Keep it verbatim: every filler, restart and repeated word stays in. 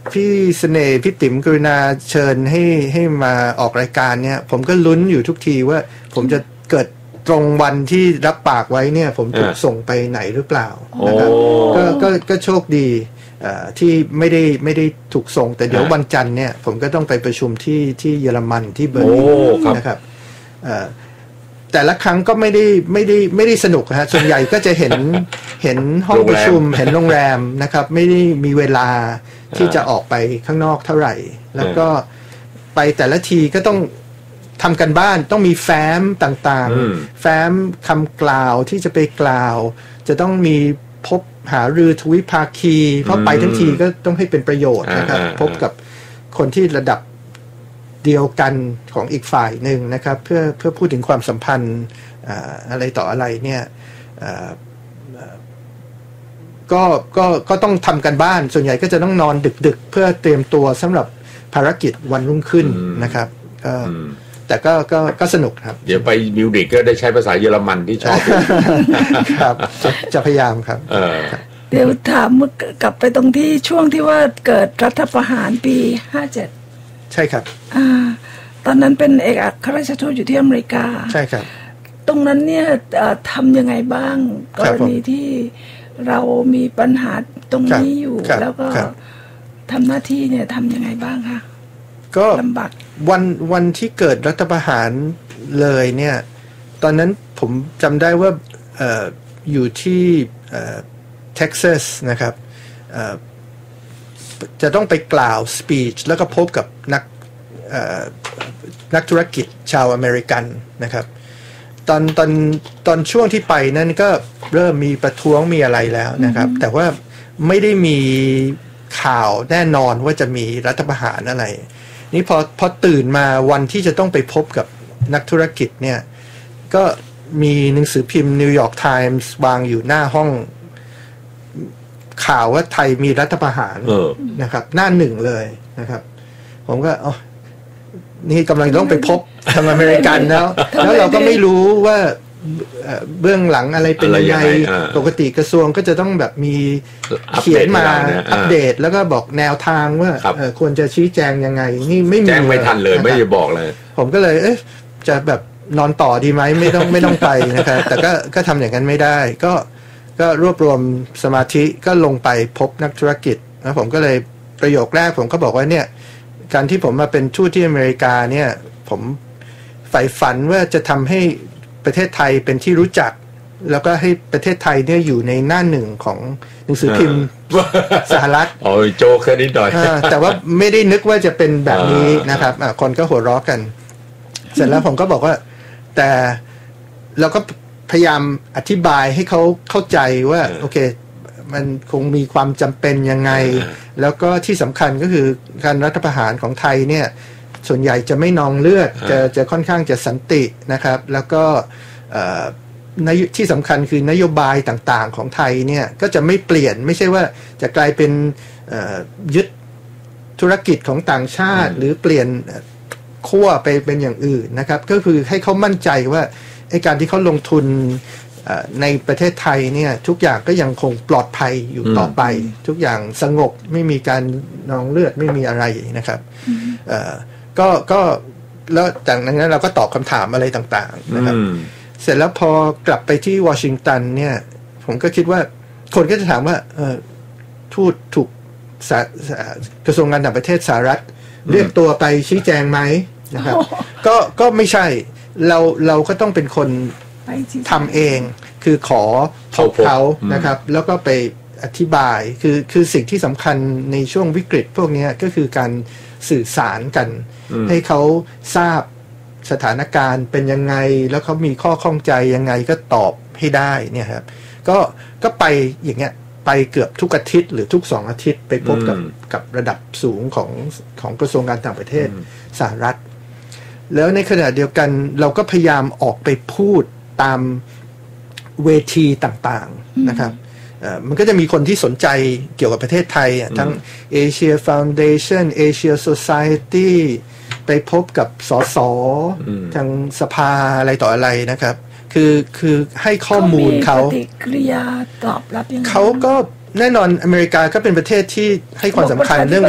พี่เสน่ห์พี่ติ๋มกรุณาเชิญให้ให้มาออกรายการเนี่ยผมก็ลุ้นอยู่ทุกทีว่าผมจะเกิดตรงวันที่รับปากไว้เนี่ยผมถูกส่งไปไหนหรือเปล่านะครับก็ก็ก็โชคดีที่ไม่ได้ไม่ได้ถูกส่งแต่เดี๋ยววันจันทร์เนี่ยผมก็ต้องไปประชุมที่ที่เยอรมันที่เบอร์ลินนะครับแต่ละครั้งก็ไม่ได้ไม่ได้ไม่ได้สนุกฮะส่วนใหญ่ก็จะเห็นเห็นห้องประชุมเห็นโรงแรมนะครับไม่ได้มีเวลาที่จะออกไปข้างนอกเท่าไหร่แล้วก็ไปแต่ละทีก็ต้องทำกันบ้านต้องมีแฟ้มต่างๆแฟ้มคำกล่าวที่จะไปกล่าวจะต้องมีพบหารือทวิภาคีเพราะไปทั้งทีก็ต้องให้เป็นประโยชน์นะครับพบกับคนที่ระดับเดียวกันของอีกฝ่ายหนึ่งนะครับเพื่อเพื่อพูดถึงความสัมพันธ์อะไรต่ออะไรเนี่ยก็ก็ก็ต้องทำกันบ้านส่วนใหญ่ก็จะต้องนอนดึกๆเพื่อเตรียมตัวสำหรับภารกิจวันรุ่งขึ้นนะครับก็แต่ก็ก็ก็สนุกครับเดี๋ยวไปมิวนิกก็ได้ใช้ภาษาเยอรมันที่ชอบครับจะจะพยายามครับเดี๋ยวถามกลับไปตรงที่ช่วงที่ว่าเกิดรัฐประหารปีห้าเจ็ดใช่ครับอ่าตอนนั้นเป็นเอกอัครราชทูตอยู่ที่อเมริกาใช่ครับตรงนั้นเนี่ยทำยังไงบ้างกรณีที่เรามีปัญหาตรงนี้อยู่แล้วก็ทำหน้าที่เนี่ยทำยังไงบ้างคะก็ลำบากวันวันที่เกิดรัฐประหารเลยเนี่ยตอนนั้นผมจำได้ว่าเอ่ออยู่ที่เอ่อเท็กซัสนะครับเอ่อจะต้องไปกล่าวสปีชแล้วก็พบกับนักนักธุรกิจชาวอเมริกันนะครับตอนตอนตอนช่วงที่ไปนั้นก็เริ่มมีประท้วงมีอะไรแล้วนะครับ mm-hmm. แต่ว่าไม่ได้มีข่าวแน่นอนว่าจะมีรัฐประหารอะไรนี่พอพอตื่นมาวันที่จะต้องไปพบกับนักธุรกิจเนี่ยก็มีหนังสือพิมพ์นิวยอร์กไทมส์วางอยู่หน้าห้องข่าวว่าไทยมีรัฐประหารนะครับหน้าหนึ่งเลยนะครับผมก็อ๋อนี่กำลังต้องไปพบทางอเมริกันแล้วแล้วเราก็ไม่รู้ว่าเบื้องหลังอะไรเป็นยังไงปกติกระทรวงก็จะต้องแบบมีเขียนมาอัปเดตแล้วก็บอกแนวทางว่าควรจะชี้แจงยังไงนี่ไม่มีแจ้งไม่ทันเลยไม่ได้บอกเลยผมก็เลยเอ๊ะจะแบบนอนต่อดีไหมไม่ต้องไม่ต้องไปนะครับแต่ก็ก็ทำอย่างนั้นไม่ได้ก็ก็รวบรวมสมาธิก็ลงไปพบนักธุรกิจแล้วผมก็เลยประโยคแรกผมก็บอกว่าเนี่ยการที่ผมมาเป็นทูตที่อเมริกาเนี่ยผมใฝ่ฝันว่าจะทำให้ประเทศไทยเป็นที่รู้จักแล้วก็ให้ประเทศไทยเนี่ยอยู่ในหน้าหนึ่งของหนังสือพิมพ์สหรัฐโอ้ยโจแค่นิดหน่อยแต่ว่าไม่ได้นึกว่าจะเป็นแบบนี้นะครับคนก็หัวเราะกันเสร็จแล้วผมก็บอกว่าแต่เราก็พยายามอธิบายให้เขาเข้าใจว่าโอเคมันคงมีความจำเป็นยังไงแล้วก็ที่สำคัญก็คือการรัฐประหารของไทยเนี่ยส่วนใหญ่จะไม่นองเลือดจะจะค่อนข้างจะสันตินะครับแล้วก็ที่สำคัญคือนโยบายต่างๆของไทยเนี่ยก็จะไม่เปลี่ยนไม่ใช่ว่าจะกลายเป็นยึดธุรกิจของต่างชาติหรือเปลี่ยนขั้วไปเป็นอย่างอื่นนะครับก็คือให้เขามั่นใจว่าไอ้การที่เขาลงทุนในประเทศไทยเนี่ยทุกอย่างก็ยังคงปลอดภัยอยู่ต่อไปทุกอย่างสงบไม่มีการนองเลือดไม่มีอะไรนะครับก็ก็แล้วจากนั้นเราก็ตอบคำถามอะไรต่างๆนะครับเสร็จแล้วพอกลับไปที่วอชิงตันเนี่ยผมก็คิดว่าคนก็จะถามว่าทูตถูกกระทรวงการต่างประเทศสหรัฐเรียกตัวไปชี้แจงไหมนะครับก็ก็ไม่ใช่เราเราก็ต้องเป็นคนทำเองคือขอพบเขานะครับแล้วก็ไปอธิบายคือคือสิ่งที่สำคัญในช่วงวิกฤตพวกนี้ก็คือการสื่อสารกันให้เขาทราบสถานการณ์เป็นยังไงแล้วเขามีข้อข้องใจยังไงก็ตอบให้ได้เนี่ยครับก็ก็ไปอย่างเงี้ยไปเกือบทุกอาทิตย์หรือทุกสองอาทิตย์ไปพบกับกับระดับสูงของของกระทรวงการต่างประเทศสหรัฐแล้วในขณะเดียวกันเราก็พยายามออกไปพูดตามเวทีต่างๆนะครับมันก็จะมีคนที่สนใจเกี่ยวกับประเทศไทยทั้ง Asia Foundation Asia Society ไปพบกับสสทางสภาอะไรต่ออะไรนะครับคือคือให้ข้อมูลเขาปฏิกิริยาตอบรับยังไงเขาก็แน่นอนอเมริกาก็เป็นประเทศที่ให้ความสำคัญเรื่อง